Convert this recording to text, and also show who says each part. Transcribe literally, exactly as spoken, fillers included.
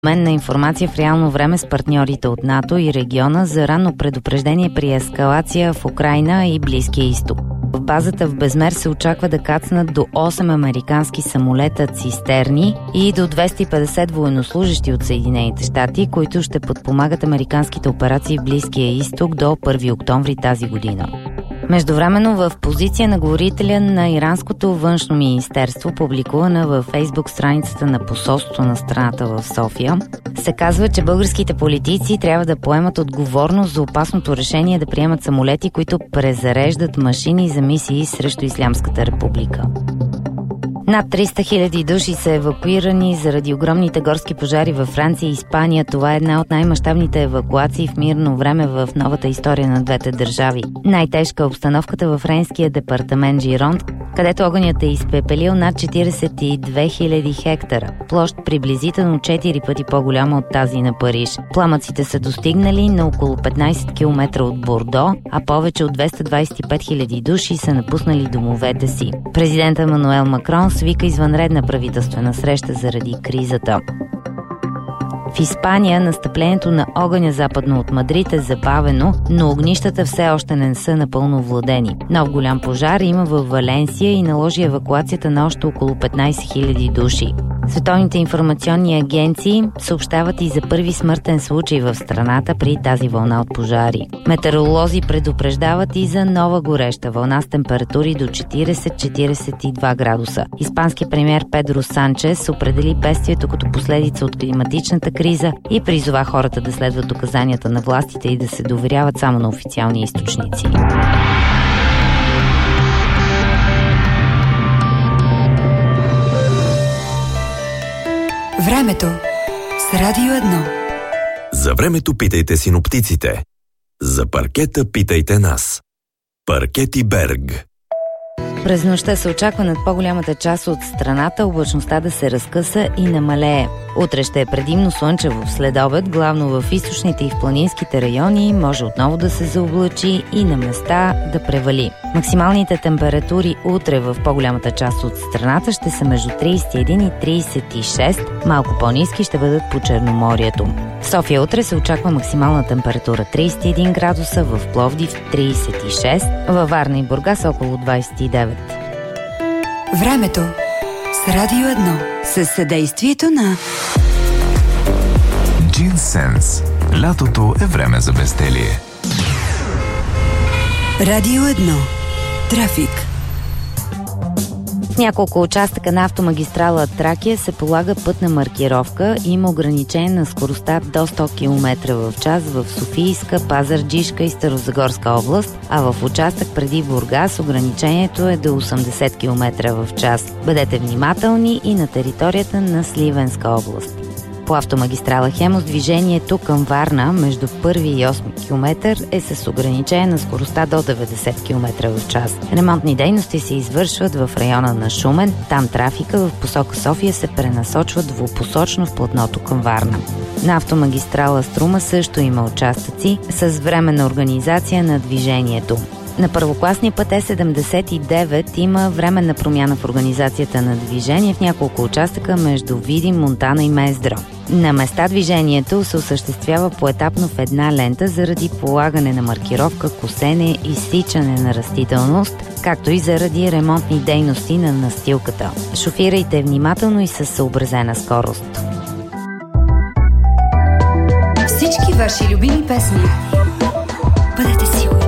Speaker 1: Обмен на информация в реално време с партньорите от НАТО и региона за ранно предупреждение при ескалация в Украйна и Близкия изток. В базата в Безмер се очаква да кацнат до осем американски самолета цистерни и до двеста и петдесет военнослужащи от Съединените щати, които ще подпомагат американските операции в Близкия изток до първи октомври тази година. Междувременно в позиция на говорителя на Иранското външно министерство, публикувана във Фейсбук страницата на посолството на страната в София, се казва, че българските политици трябва да поемат отговорност за опасното решение да приемат самолети, които презареждат машини за мисии срещу Ислямската република. Над триста хиляди души са евакуирани заради огромните горски пожари във Франция и Испания. Това е една от най-мащабните евакуации в мирно време в новата история на двете държави. Най-тежка е обстановката във френския департамент Жиронт, където огънят е изпепелил над четиридесет и две хиляди хектара, площ приблизително четири пъти по-голяма от тази на Париж. Пламъците са достигнали на около петнайсет километра от Бордо, а повече от двеста двайсет и пет хиляди души са напуснали домовете си. Президентът Емануел Макрон свика извънредна правителствена среща заради кризата. В Испания настъплението на огъня западно от Мадрид е забавено, но огнищата все още не са напълно владени. Нов голям пожар има във Валенсия и наложи евакуацията на още около петнайсет хиляди души. Световните информационни агенции съобщават и за първи смъртен случай в страната при тази вълна от пожари. Метеоролози предупреждават и за нова гореща вълна с температури до четирийсет до четирийсет и два градуса. Испанският премиер Педро Санчес определи бедствието като последица от климатичната криза и призова хората да следват указанията на властите и да се доверяват само на официални източници.
Speaker 2: Времето с Радио едно.
Speaker 3: За времето питайте синоптиците. За паркета питайте нас. Паркети Берг.
Speaker 1: През нощта се очаква над по-голямата част от страната облачността да се разкъса и намалее. Утре ще е предимно слънчево в следобед, главно в източните и в планинските райони, може отново да се заоблачи и на места да превали. Максималните температури утре в по-голямата част от страната ще са между трийсет и един и трийсет и шест, малко по-ниски ще бъдат по Черноморието. В София утре се очаква максимална температура трийсет и един градуса, в Пловдив трийсет и шест, във Варна и Бургас около двайсет и девет.
Speaker 2: Времето с Радио едно. Със съдействието на
Speaker 4: Джинсенс. Лятото е време за безделие.
Speaker 2: Радио едно. Трафик.
Speaker 1: В няколко участъка на автомагистрала Тракия се полага пътна маркировка и има ограничение на скоростта до сто километра в час в Софийска, Пазарджишка и Старозагорска област, а в участък преди Бургас ограничението е до осемдесет километра в час. Бъдете внимателни и на територията на Сливенска област. По автомагистрала Хемус движението към Варна между първи и осми километър е с ограничение на скоростта до деветдесет километра в час. Ремонтни дейности се извършват в района на Шумен. Там трафика в посока София се пренасочва двупосочно в платното към Варна. На автомагистрала Струма също има участъци с временна организация на движението. На първокласния път Е седемдесет и девет има временна промяна в организацията на движение в няколко участъка между Видин, Монтана и Мездро. На места движението се осъществява поетапно в една лента заради полагане на маркировка, косене и изсичане на растителност, както и заради ремонтни дейности на настилката. Шофирайте внимателно и със съобразена скорост.
Speaker 2: Всички ваши любими песни. Бъдете сигурни.